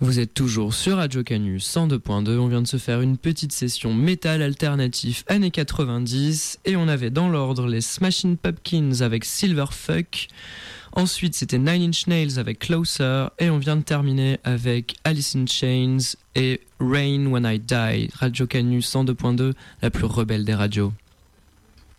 Vous êtes toujours sur Radio Canu 102.2, on vient de se faire une petite session métal alternatif années 90 et on avait dans l'ordre les Smashing Pumpkins avec Silverfuck, ensuite c'était Nine Inch Nails avec Closer et on vient de terminer avec Alice in Chains et Rain When I Die. Radio Canu 102.2, la plus rebelle des radios.